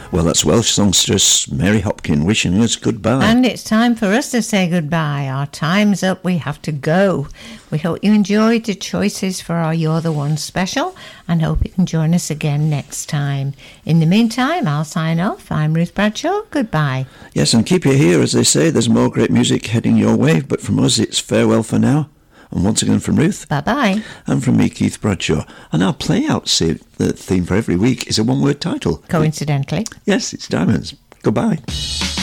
Well, that's Welsh songstress Mary Hopkin wishing us goodbye. And it's time for us to say goodbye. Our time's up. We have to go. We hope you enjoyed the choices for our You're the One special and hope you can join us again next time. In the meantime, I'll sign off. I'm Ruth Bradshaw. Goodbye. Yes, and keep your ear, as they say. There's more great music heading your way, but from us, it's farewell for now. And once again from Ruth. Bye-bye. And from me, Keith Bradshaw. And our play-out the theme for every week is a one-word title. Coincidentally. Yes, it's Diamonds. Goodbye.